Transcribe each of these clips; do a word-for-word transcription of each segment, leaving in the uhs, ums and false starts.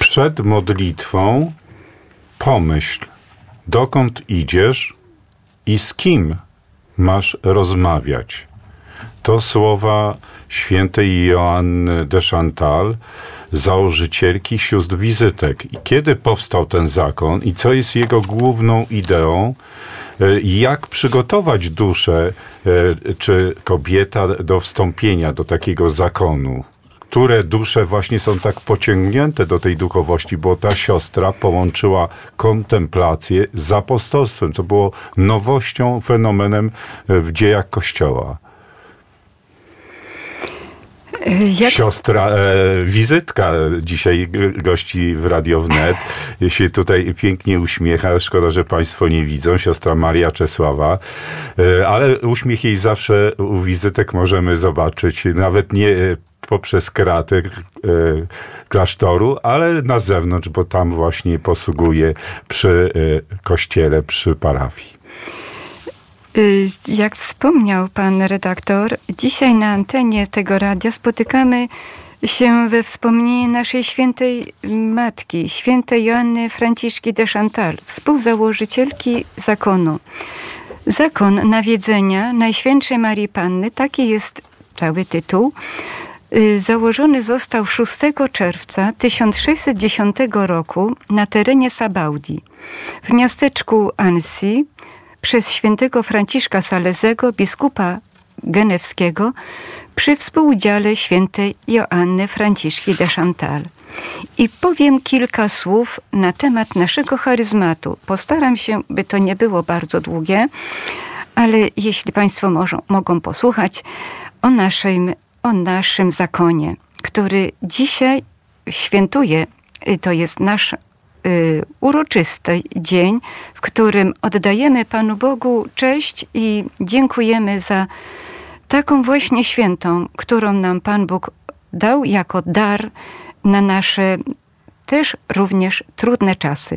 przed modlitwą pomyśl, dokąd idziesz i z kim masz rozmawiać. To słowa świętej Joanny de Chantal, założycielki sióstr wizytek. I kiedy powstał ten zakon i co jest jego główną ideą, jak przygotować duszę czy kobieta do wstąpienia do takiego zakonu. Które dusze właśnie są tak pociągnięte do tej duchowości, bo ta siostra połączyła kontemplację z apostolstwem, co było nowością, fenomenem w dziejach Kościoła. Jak... Siostra e, wizytka dzisiaj gości w Radio Wnet. Się tutaj pięknie uśmiecha. Szkoda, że państwo nie widzą. Siostra Maria Czesława. E, ale uśmiech jej zawsze u wizytek możemy zobaczyć. Nawet nie poprzez kraty e, klasztoru, ale na zewnątrz, bo tam właśnie posługuje przy e, kościele, przy parafii. Jak wspomniał pan redaktor, dzisiaj na antenie tego radia spotykamy się we wspomnieniu naszej świętej matki, świętej Joanny Franciszki de Chantal, współzałożycielki zakonu. Zakon nawiedzenia Najświętszej Marii Panny, taki jest cały tytuł, założony został szóstego czerwca tysiąc sześćset dziesiątego roku na terenie Sabaudii, w miasteczku Annecy, przez świętego Franciszka Salezego, biskupa genewskiego, przy współudziale świętej Joanny Franciszki de Chantal. I powiem kilka słów na temat naszego charyzmatu. Postaram się, by to nie było bardzo długie, ale jeśli państwo możą, mogą posłuchać o naszym, o naszym zakonie, który dzisiaj świętuje, to jest nasz Y, uroczysty dzień, w którym oddajemy Panu Bogu cześć i dziękujemy za taką właśnie świętą, którą nam Pan Bóg dał jako dar na nasze też również trudne czasy.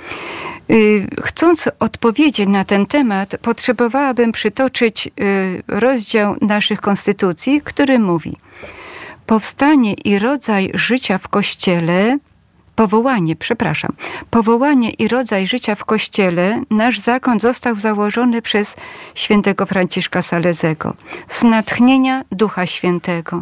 Y, chcąc odpowiedzieć na ten temat, potrzebowałabym przytoczyć y, rozdział naszych konstytucji, który mówi: powstanie i rodzaj życia w Kościele Powołanie, przepraszam, powołanie i rodzaj życia w Kościele, nasz zakon został założony przez świętego Franciszka Salezego z natchnienia Ducha Świętego.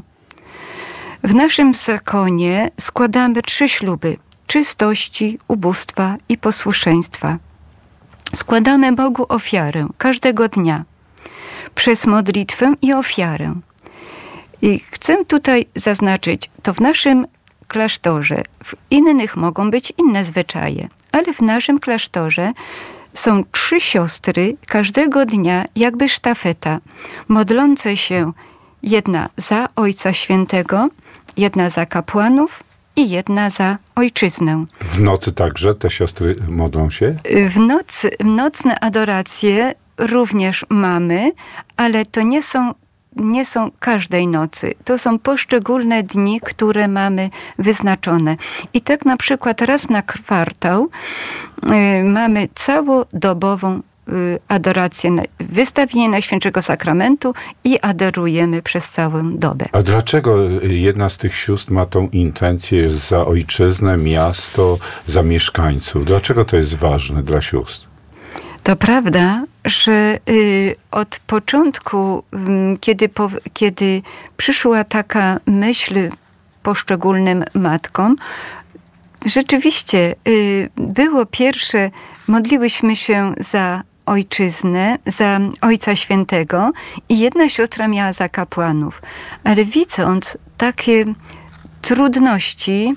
W naszym zakonie składamy trzy śluby: czystości, ubóstwa i posłuszeństwa. Składamy Bogu ofiarę każdego dnia przez modlitwę i ofiarę. I chcę tutaj zaznaczyć, to w naszym klasztorze, w innych mogą być inne zwyczaje, ale w naszym klasztorze są trzy siostry każdego dnia, jakby sztafeta, modlące się, jedna za Ojca Świętego, jedna za kapłanów i jedna za ojczyznę. W nocy także te siostry modlą się? W nocy, nocne adoracje również mamy, ale to nie są nie są każdej nocy. To są poszczególne dni, które mamy wyznaczone. I tak na przykład raz na kwartał y, mamy całodobową y, adorację, wystawienie Najświętszego Sakramentu i adorujemy przez całą dobę. A dlaczego jedna z tych sióstr ma tą intencję za ojczyznę, miasto, za mieszkańców? Dlaczego to jest ważne dla sióstr? To prawda, że y, od początku, y, kiedy, po, kiedy przyszła taka myśl poszczególnym matkom, rzeczywiście y, było pierwsze, modliłyśmy się za ojczyznę, za Ojca Świętego i jedna siostra miała za kapłanów. Ale widząc takie trudności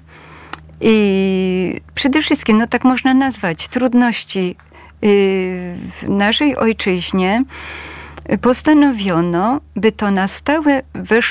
i przede wszystkim, no tak można nazwać, trudności w naszej ojczyźnie, postanowiono, by to na stałe weszło